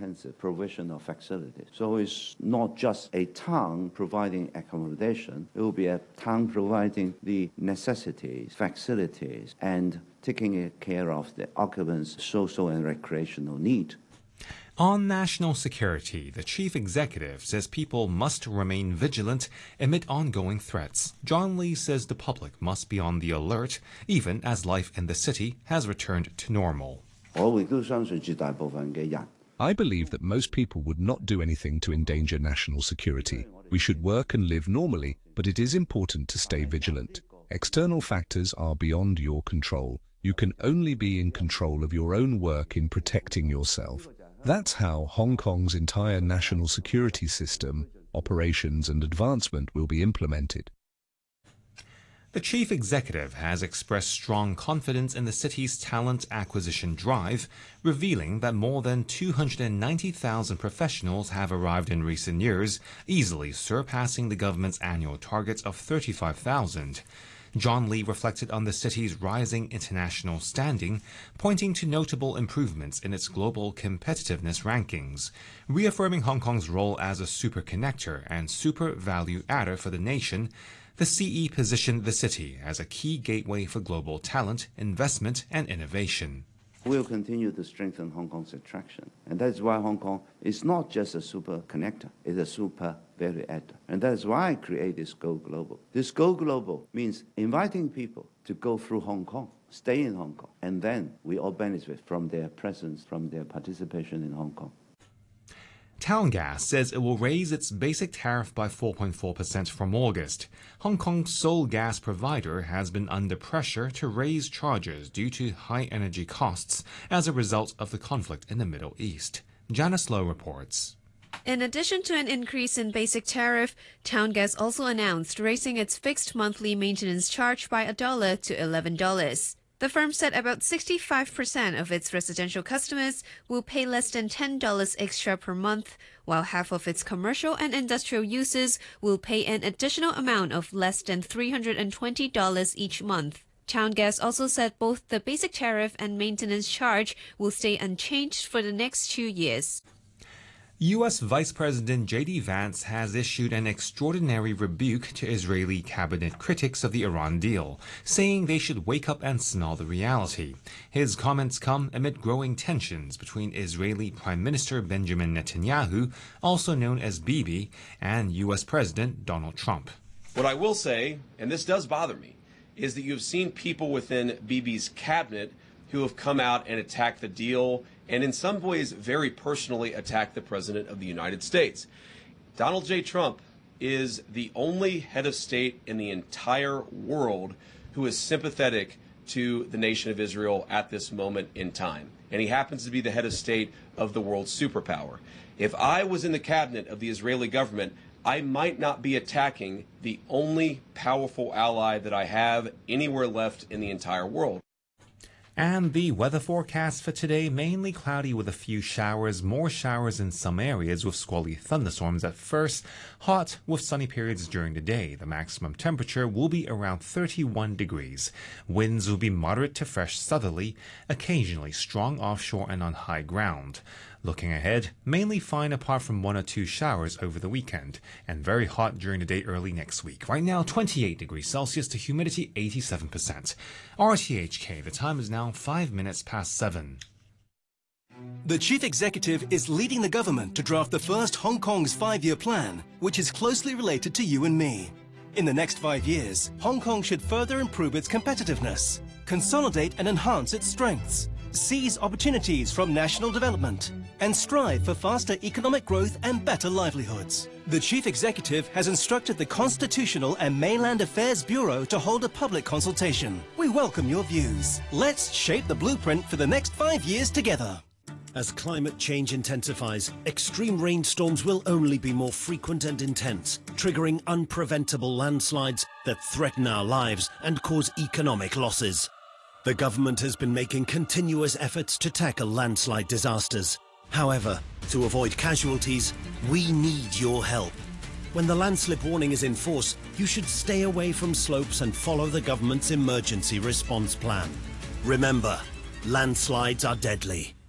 comprehensive provision of facilities. So it's not just a town providing accommodation, it will be a town providing the necessities, facilities, and taking care of the occupants' social and recreational need. On national security, the chief executive says people must remain vigilant amid ongoing threats. John Lee says the public must be on the alert, even as life in the city has returned to normal. I believe that most people would not do anything to endanger national security. We should work and live normally, but it is important to stay vigilant. External factors are beyond your control. You can only be in control of your own work in protecting yourself. That's how Hong Kong's entire national security system, operations and advancement will be implemented. The chief executive has expressed strong confidence in the city's talent acquisition drive, revealing that more than 290,000 professionals have arrived in recent years, easily surpassing the government's annual target of 35,000. John Lee reflected on the city's rising international standing, pointing to notable improvements in its global competitiveness rankings. Reaffirming Hong Kong's role as a super connector and super value adder for the nation, the CE positioned the city as a key gateway for global talent, investment, and innovation. We'll continue to strengthen Hong Kong's attraction. And that's why Hong Kong is not just a super connector, it's a super value adder. And that's why I create this Go Global. This Go Global means inviting people to go through Hong Kong, stay in Hong Kong, and then we all benefit from their presence, from their participation in Hong Kong. Town Gas says it will raise its basic tariff by 4.4% from August. Hong Kong's sole gas provider has been under pressure to raise charges due to high energy costs as a result of the conflict in the Middle East. Janice Low reports. In addition to an increase in basic tariff, Town Gas also announced raising its fixed monthly maintenance charge by $1 to $11. The firm said about 65% of its residential customers will pay less than $10 extra per month, while half of its commercial and industrial users will pay an additional amount of less than $320 each month. Town Gas also said both the basic tariff and maintenance charge will stay unchanged for the next 2 years. U.S. Vice President J.D. Vance has issued an extraordinary rebuke to Israeli cabinet critics of the Iran deal, saying they should wake up and smell the reality. His comments come amid growing tensions between Israeli Prime Minister Benjamin Netanyahu, also known as Bibi, and U.S. President Donald Trump. What I will say, and this does bother me, is that you've seen people within Bibi's cabinet who have come out and attacked the deal and in some ways very personally attacked the President of the United States. Donald J. Trump is the only head of state in the entire world who is sympathetic to the nation of Israel at this moment in time. And he happens to be the head of state of the world's superpower. If I was in the cabinet of the Israeli government, I might not be attacking the only powerful ally that I have anywhere left in the entire world. And the weather forecast for today, mainly cloudy with a few showers, more showers in some areas with squally thunderstorms at first, hot with sunny periods during the day. The maximum temperature will be around 31 degrees. Winds will be moderate to fresh southerly, occasionally strong offshore and on high ground. Looking ahead, mainly fine apart from 1 or 2 showers over the weekend, and very hot during the day early next week. Right now, 28 degrees Celsius to humidity 87%. RTHK, the time is now 5 minutes past 7. The chief executive is leading the government to draft the first Hong Kong's 5-year plan, which is closely related to you and me. In the next 5 years, Hong Kong should further improve its competitiveness, consolidate and enhance its strengths, seize opportunities from national development, and strive for faster economic growth and better livelihoods. The Chief Executive has instructed the Constitutional and Mainland Affairs Bureau to hold a public consultation. We welcome your views. Let's shape the blueprint for the next 5 years together. As climate change intensifies, extreme rainstorms will only be more frequent and intense, triggering unpreventable landslides that threaten our lives and cause economic losses. The government has been making continuous efforts to tackle landslide disasters. However, to avoid casualties, we need your help. When the landslip warning is in force, you should stay away from slopes and follow the government's emergency response plan. Remember, landslides are deadly.